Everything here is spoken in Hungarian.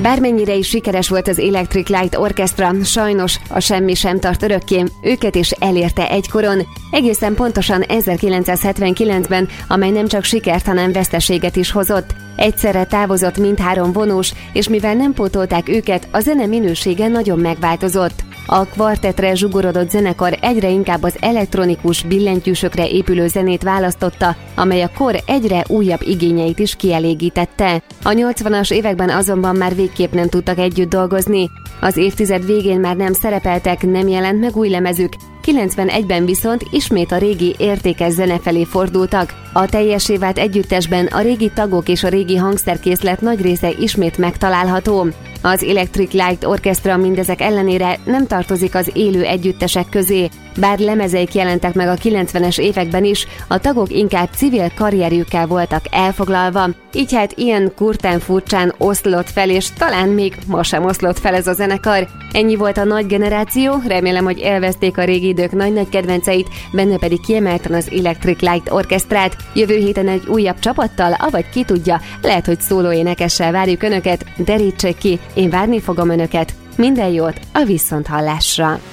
Bármennyire is sikeres volt az Electric Light Orchestra, sajnos a semmi sem tart örökké, őket is elérte egykoron, egészen pontosan 1979-ben, amely nem csak sikert, hanem veszteséget is hozott. Egyszerre távozott mindhárom vonós, és mivel nem pótolták őket, a zene minősége nagyon megváltozott. A kvartettre zsugorodott zenekar egyre inkább az elektronikus, billentyűsökre épülő zenét választotta, amely a kor egyre újabb igényeit is kielégítette. A 80-as években azonban már végképp nem tudtak együtt dolgozni. Az évtized végén már nem szerepeltek, nem jelent meg új lemezük, 91-ben viszont ismét a régi értékes zene felé fordultak. A teljessé vált együttesben a régi tagok és a régi hangszerkészlet nagy része ismét megtalálható. Az Electric Light Orchestra mindezek ellenére nem tartozik az élő együttesek közé. Bár lemezeik jelentek meg a 90-es években is, a tagok inkább civil karrierjükkel voltak elfoglalva. Így hát ilyen kurtán furcsán oszlott fel, és talán még ma sem oszlott fel ez a zenekar. Ennyi volt a nagy generáció, remélem, hogy élvezték a régi idők nagy-nagy kedvenceit, benne pedig kiemelten az Electric Light Orchestrát. Jövő héten egy újabb csapattal, avagy ki tudja, lehet, hogy szólóénekessel várjuk Önöket, derítsék ki, én várni fogom Önöket. Minden jót a viszonthallásra!